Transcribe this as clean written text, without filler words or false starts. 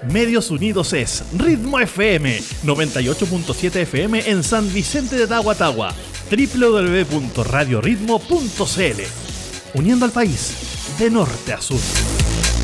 Medios Unidos es Ritmo FM, 98.7 FM en San Vicente de Tahuatahua, www.radioritmo.cl, uniendo al país de norte a sur.